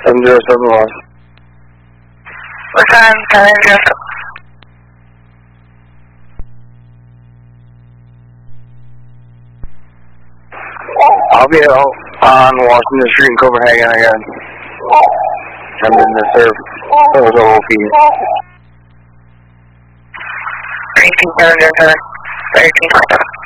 707 lost. What time? 707. I'll be out on Washington Street in Copenhagen again. I'm in the surf. That was OP. 18707. 1327.